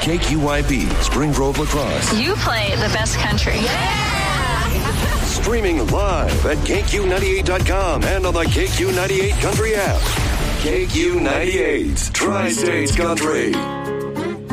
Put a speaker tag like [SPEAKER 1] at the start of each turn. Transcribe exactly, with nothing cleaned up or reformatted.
[SPEAKER 1] K Q Y B, Spring Grove Lacrosse.
[SPEAKER 2] You play the best country.
[SPEAKER 3] Yeah!
[SPEAKER 1] Streaming live at K Q ninety-eight dot com and on the K Q ninety-eight Country app. K Q ninety-eight, Tri-States Country.